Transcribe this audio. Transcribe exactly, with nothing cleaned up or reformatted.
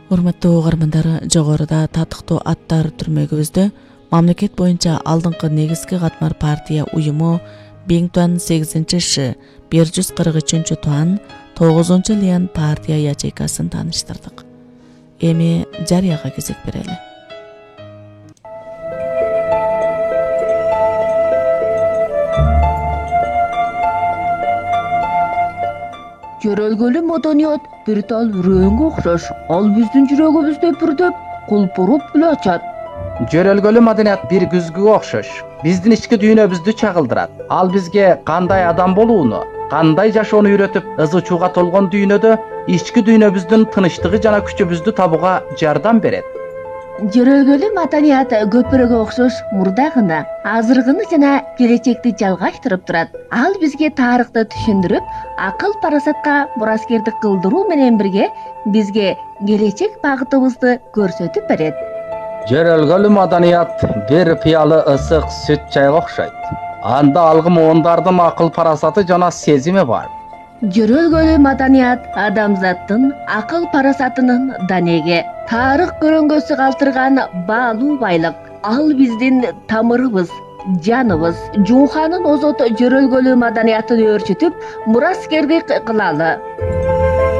Урматтуу угармандар, жогоруда татыктуу аттар түрмөгүбүздө мамлекет боюнча алдыңкы негизги катмар партия уюму Биңтуан сегизинчи Ш бир жүз кырк үчүнчү туан тогузунчу Лиан партия ячейкасын тааныштырдык. Эми жарыяга кезек берели. Жөрөлгөлүү маданият бир тал үрөөнгө окшош. Ал биздин жүрөгүбүздө бүрдөп, кулпуруп эле ачат. Жөрөлгөлүү маданият бир күзгүгө окшош. Биздин ички дүйнөбүздү чагылдырат. Ал бизге кандай адам болууну, кандай жашоону үйрөтүп, ызы чууга толгон дүйнөдө ички дүйнөбүздүн тынычтыгы жана күчүбүздү табууга жардам берет. Жөрөлгөлүү маданият көпүрөгө окшош мурда гана, азыркыны жана келечекти жалгаштырып турат. Ал бизге тарыхты түшүндүрүп, акыл парасатка мураскердик кылдыруу менен бирге бизге келечек багытыбызды көрсөтүп берет. Жөрөлгөлүү маданият бир пыялы ысык сүт чайга окшойт. Анда алгы муундардын акыл парасаты жана сезими бар. Жөрөлгөлүү маданият адамзаттын акыл парасатынын данеги, тарых көрөңгөсү калтырган баалуу байлык. Ал биздин тамырыбыз, жаныбыз. Жууханын озот жөрөлгөлүү маданиятын өөрчүтүп, мураскердик кылалы.